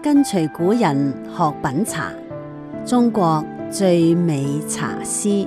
跟隨古人學品茶，中國最美茶詩。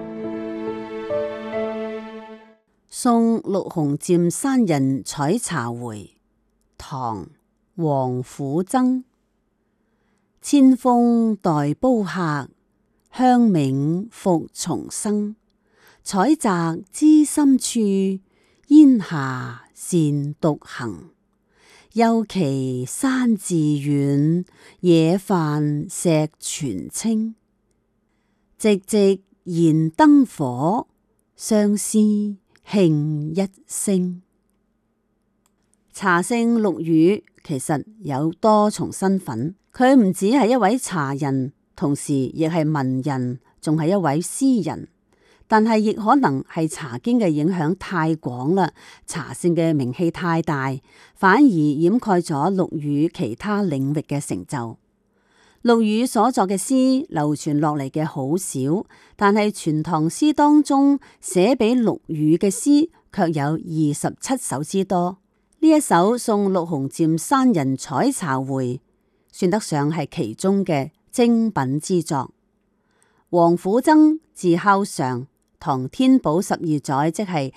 送陸鴻漸山人採茶回，唐·王府曾。千峰待煲客，香茗復重生。採摘知心處，煙霞擅獨行。幽期山寺遠，野飯石泉清。寂寂燃燈火，相思磬一聲。茶聖陸羽其實有多重身份，佢唔只係一位茶人，同時亦係文人，仲係一位詩人。但係亦可能係茶經嘅影響太廣啦，茶聖嘅名氣太大，反而掩蓋咗陸羽其他領域嘅成就。陸羽所作嘅詩流傳落嚟嘅好少，但係全唐詩當中寫俾陸羽嘅詩卻有27首之多。呢一首送陸鴻漸山人採茶回，算得上係其中嘅精品之作。王府曾字孝常，唐天寶12載，即係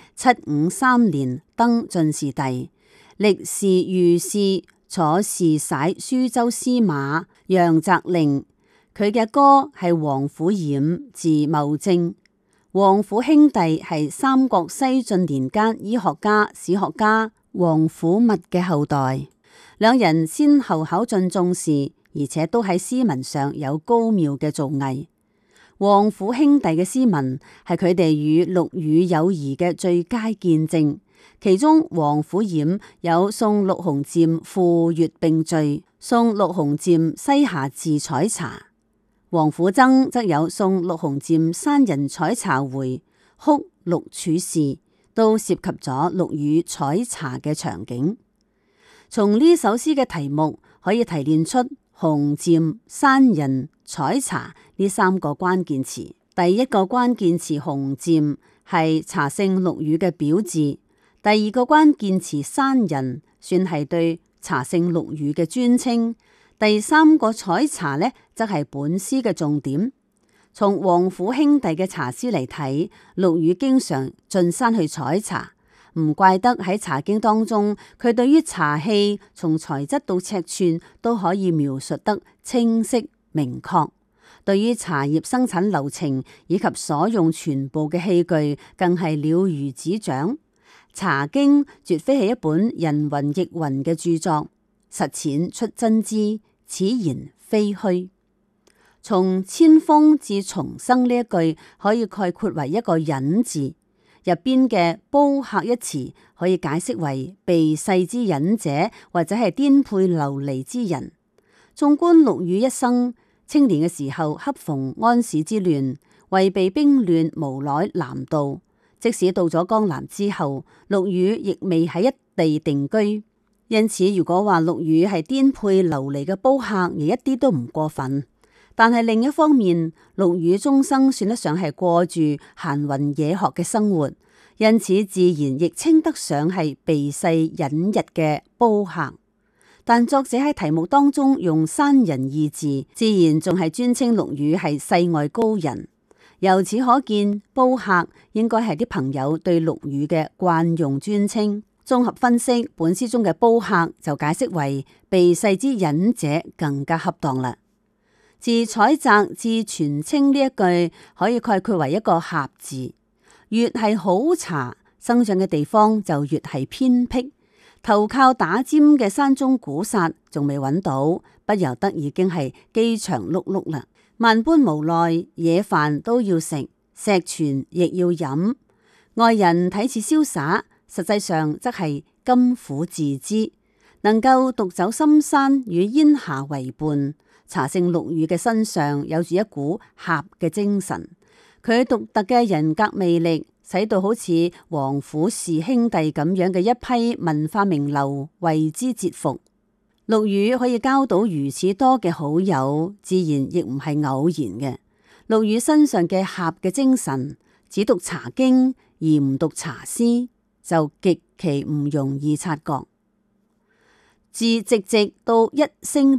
753年登進士第，歷仕御史，坐侍使舒州司馬楊澤陵。佢嘅哥係王府冉，字茂正。王府兄弟係三國西晉年間醫學家、史學家王府密嘅後代，兩人先後考進進士，而且都喺詩文上有高妙嘅造詣。王府兄弟嘅詩文係佢哋與陸羽友誼嘅最佳見證，其中王府冉有送陸鴻漸赴粵並序，送陸鴻漸西霞寺採茶；王府曾則有送陸鴻漸山人採茶回，哭陸處士，都涉及咗陸羽採茶嘅場景。從呢首詩嘅題目可以提煉出鴻漸、山人、採茶呢三個關鍵詞。第一個關鍵詞鴻漸係茶聖陸羽嘅表字，第二個關鍵詞山人算係對茶聖陸羽嘅尊稱，第三個採茶呢則係本詩嘅重點。從王府兄弟嘅茶詩嚟睇，陸羽經常進山去採茶。唔怪得喺茶經當中，佢對於茶器從材質到尺寸都可以描述得清晰明確，對於茶葉生產流程以及所用全部嘅器具更係了如指掌。茶經絕非係一本人云亦云嘅著作，實踐出真知，此言非虛。從千峰至重生呢一句可以概括為一個隱字，入邊嘅煲客一詞可以解釋為避世之隱者，或者係顛沛流離之人。縱觀陸羽一生，青年嘅時候恰逢安史之亂，為避兵亂無奈南渡。即使到咗江南之後，陸羽亦未喺一地定居。因此，如果話陸羽係顛沛流離嘅煲客，而一啲都唔過分。但係另一方面，陸羽終生算得上係過住閒雲野鶴嘅生活，因此自然亦稱得上係避世隱逸嘅煲客。但作者喺題目當中用山人二字，自然仲係尊稱陸羽係世外高人。由此可見，煲客應該係啲朋友對陸羽嘅慣用尊稱。綜合分析，本詩中嘅煲客就解釋為避世之隱者更加恰當啦。自採摘至泉清呢一句可以概括為一個峽字，越係好茶生長嘅地方就越係偏僻，投靠打尖嘅山中古剎仲未揾到，不由得已經係飢腸轆轆啦。萬般無奈，野飯都要食，石泉亦要飲。外人睇似瀟灑，實際上則係甘苦自知。能夠獨走深山與煙霞為伴，茶聖陸羽嘅身上有住一股俠嘅精神，佢獨特嘅人格魅力，使到好似王府氏兄弟咁樣嘅一批文化名流為之折服。陸羽可以交到如此多嘅好友，自然亦唔係偶然嘅。陸羽身上嘅俠嘅精神，只讀茶經而唔讀茶詩，就極其唔容易察覺。自寂寂到一聲